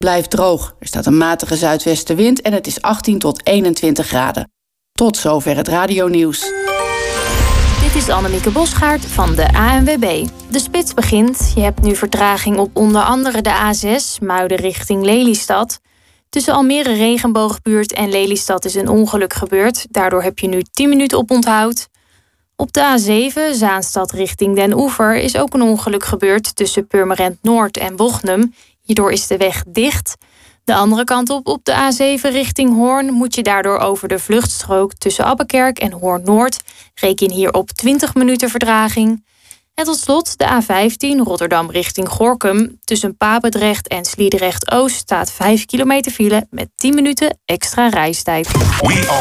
Blijft droog. Er staat een matige zuidwestenwind en het is 18 tot 21 graden. Tot zover het radionieuws. Dit is Annemieke Bosgaard van de ANWB. De spits begint. Je hebt nu vertraging op onder andere de A6, Muiden richting Lelystad. Tussen Almere Regenboogbuurt en Lelystad is een ongeluk gebeurd. Daardoor heb je nu 10 minuten oponthoud. Op de A7, Zaanstad richting Den Oever, is ook een ongeluk gebeurd tussen Purmerend Noord en Wochnum. Hierdoor is de weg dicht. De andere kant op de A7 richting Hoorn, moet je daardoor over de vluchtstrook tussen Abbekerk en Hoorn-Noord. Reken hier op 20 minuten vertraging. En tot slot de A15 Rotterdam richting Gorinchem. Tussen Papendrecht en Sliedrecht-Oost staat 5 kilometer file met 10 minuten extra reistijd.